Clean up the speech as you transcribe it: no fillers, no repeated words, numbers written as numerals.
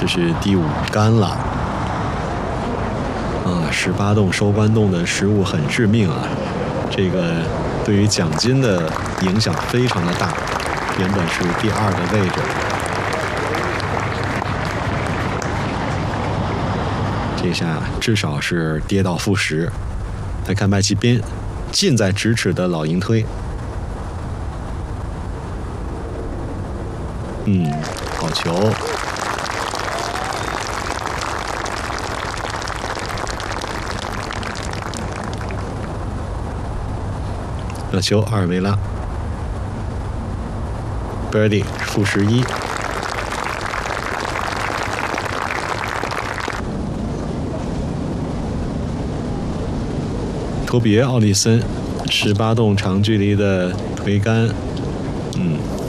这是第5杆了。18洞收官洞的失误很致命啊，这个对于奖金的影响非常的大。原本是第2个位置，这下至少是跌到负10。来看麦奇斌，近在咫尺的老鹰推，好球。热球阿尔维拉 ，Birdie 负11。托比约奥利森18洞长距离的推杆，